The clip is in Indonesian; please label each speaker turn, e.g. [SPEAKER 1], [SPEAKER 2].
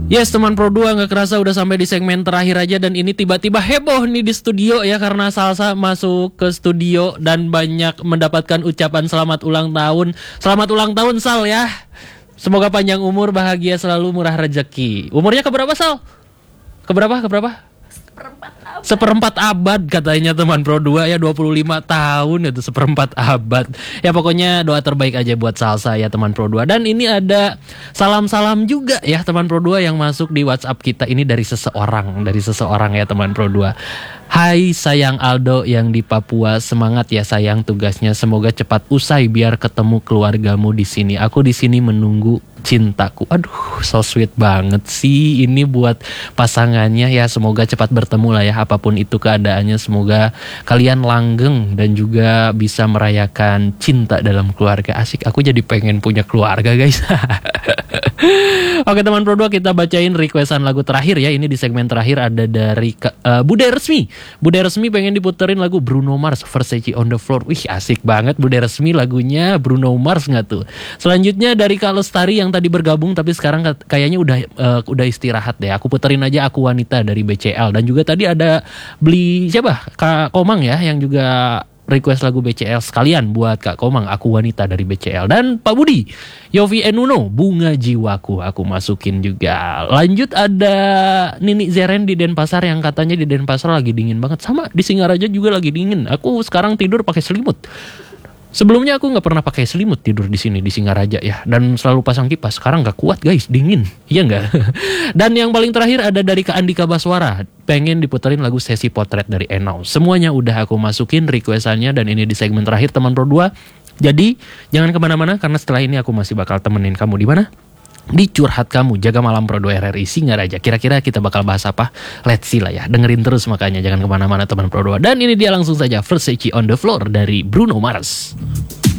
[SPEAKER 1] Yes teman Pro 2, gak kerasa udah sampai di segmen terakhir aja. Dan ini tiba-tiba heboh nih di studio ya, karena Salsa masuk ke studio dan banyak mendapatkan ucapan selamat ulang tahun. Selamat ulang tahun Sal ya. Semoga panjang umur, bahagia selalu, murah rezeki. Umurnya keberapa Sal? Keberapa? Seperempat abad katanya teman Pro 2 ya, 25 tahun itu seperempat abad. Ya pokoknya doa terbaik aja buat Salsa ya teman Pro 2. Dan ini ada salam-salam juga ya teman Pro 2 yang masuk di WhatsApp kita ini dari seseorang ya teman Pro 2. Hai sayang Aldo yang di Papua, semangat ya sayang tugasnya, semoga cepat usai biar ketemu keluargamu di sini. Aku di sini menunggu cintaku. Aduh, so sweet banget sih ini buat pasangannya ya. Semoga cepat bertemu lah ya, apapun itu keadaannya. Semoga kalian langgeng dan juga bisa merayakan cinta dalam keluarga. Asik, aku jadi pengen punya keluarga guys. Oke teman Pro 2, kita bacain requestan lagu terakhir ya. Ini di segmen terakhir ada dari Bude Resmi. Bude Resmi pengen diputerin lagu Bruno Mars, Versace on the Floor. Wih asik banget Bude Resmi, lagunya Bruno Mars nggak tuh. Selanjutnya dari Kak Lestari yang tadi bergabung tapi sekarang kayaknya udah istirahat deh. Aku puterin aja Aku Wanita dari BCL. Dan juga tadi ada siapa? Kak Komang ya yang juga request lagu BCL, sekalian buat Kak Komang Aku Wanita dari BCL. Dan Pak Budi Yofi Enuno, Bunga Jiwaku aku masukin juga. Lanjut ada Nini Zeren di Denpasar yang katanya di Denpasar lagi dingin banget. Sama di Singaraja juga lagi dingin. Aku sekarang tidur pakai selimut. Sebelumnya aku nggak pernah pakai selimut tidur di sini di Singaraja ya, dan selalu pasang kipas. Sekarang nggak kuat guys, dingin, iya nggak? Dan yang paling terakhir ada dari Kak Andika Baswara, pengen diputerin lagu Sesi Potret dari Enau. Semuanya udah aku masukin requestannya dan ini di segmen terakhir teman Pro 2. Jadi jangan kemana-mana karena setelah ini aku masih bakal temenin kamu di mana? Di Curhat Kamu, Jaga Malam Pro 2 RRI Singaraja. Kira-kira kita bakal bahas apa? Let's see lah ya. Dengerin terus makanya, jangan kemana-mana teman Pro 2. Dan ini dia langsung saja Versace on the Floor dari Bruno Mars.